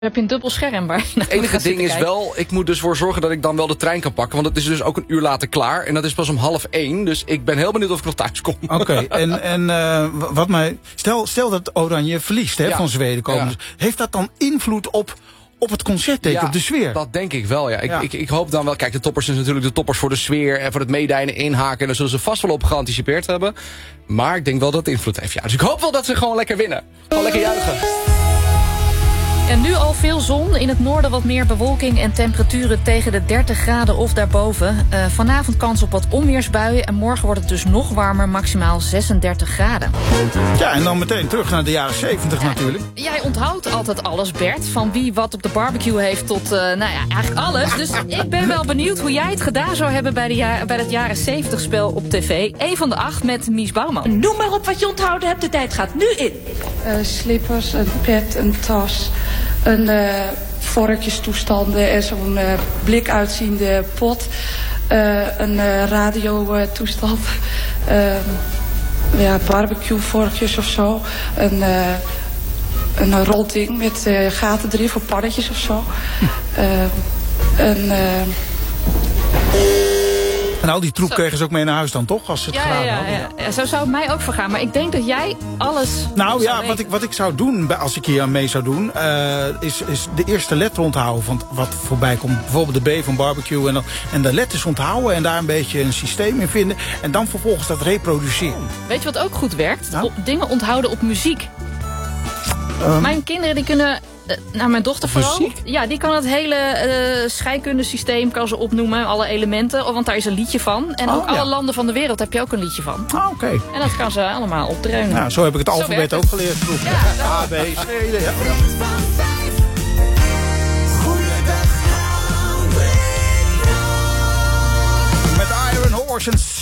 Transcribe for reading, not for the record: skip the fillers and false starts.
Heb je een dubbel scherm waar? Het enige ding is wel, ik moet dus voor zorgen dat ik dan wel de trein kan pakken. Want het is dus ook een uur later klaar. En dat is pas om 12:30. Dus ik ben heel benieuwd of ik nog thuis kom. Oké, en wat mij... Stel dat Oranje verliest van Zweden komend. Ja. Heeft dat dan invloed op het concertteken, op de sfeer? Dat denk ik wel, ja. Ik hoop dan wel... Kijk, de toppers zijn natuurlijk de toppers voor de sfeer en voor het meedijnen inhaken. En daar zullen ze vast wel op geanticipeerd hebben. Maar ik denk wel dat het invloed heeft, ja. Dus ik hoop wel dat ze gewoon lekker winnen. Gewoon lekker juichen. En nu al veel zon. In het noorden wat meer bewolking en temperaturen tegen de 30 graden of daarboven. Vanavond kans op wat onweersbuien. En morgen wordt het dus nog warmer, maximaal 36 graden. Ja, en dan meteen terug naar de jaren 70 natuurlijk. Jij onthoudt altijd alles, Bert. Van wie wat op de barbecue heeft tot, eigenlijk alles. Dus ik ben wel benieuwd hoe jij het gedaan zou hebben bij dat jaren 70 spel op tv. 1 van de 8 met Mies Bouwman. Noem maar op wat je onthouden hebt. De tijd gaat nu in. Slippers, een pet, een tas... Een vorkjestoestanden en zo'n blik uitziende pot. Een radiotoestand. Barbecue vorkjes of zo. Een rolding met gaten erin voor pannetjes of zo. En al die troep kregen ze ook mee naar huis dan, toch? Als ze het gedaan hadden. Ja, zo zou het mij ook vergaan. Maar ik denk dat jij alles... Nou ja, wat ik zou doen, als ik hier aan mee zou doen... is de eerste letter onthouden van wat voorbij komt. Bijvoorbeeld de B van barbecue. En de letters onthouden en daar een beetje een systeem in vinden. En dan vervolgens dat reproduceren. Weet je wat ook goed werkt? Nou? Dingen onthouden op muziek. Mijn kinderen die kunnen... mijn dochter vooral. Muziek? Ja, die kan het hele scheikundesysteem kan ze opnoemen, alle elementen, want daar is een liedje van. En ook alle landen van de wereld heb je ook een liedje van. Oké. En dat kan ze allemaal opdreunen. Nou, zo heb ik het alfabet ook geleerd vroeger. Ja, A, B, C, D. Ja. Met Iron Horse en